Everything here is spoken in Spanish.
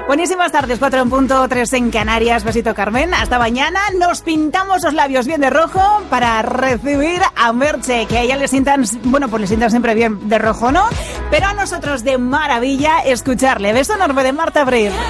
Buenísimas tardes, 4 en punto, 3 en Canarias. Besito, Carmen. Hasta mañana. Nos pintamos los labios bien de rojo para recibir a Merche, que a ella le sientan, bueno, pues le sientan siempre bien de rojo, ¿no? Pero a nosotros de maravilla escucharle. Beso enorme de Marta Abril.